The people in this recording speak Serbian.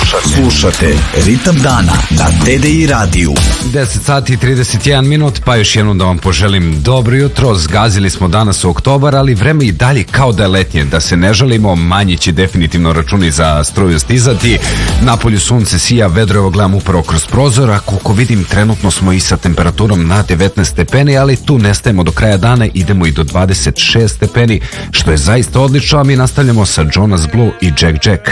Slušate Ritam dana na TDI radiju. 10 sati i 31 minut, pa još jednom da vam poželim dobro jutro. Zgazili smo danas u oktobar, ali vreme i dalje kao da je letnje. Da se ne žalimo, manji će definitivno računi za struju stizati. Napolju sunce sija, vedro, evo gledam upravo kroz prozor, a koliko vidim trenutno smo i sa temperaturom na 19 stepeni, ali tu nestajemo do kraja dana, idemo i do 26 stepeni, što je zaista odlično, a mi nastavljamo sa Jonas Blue i Jack Jack.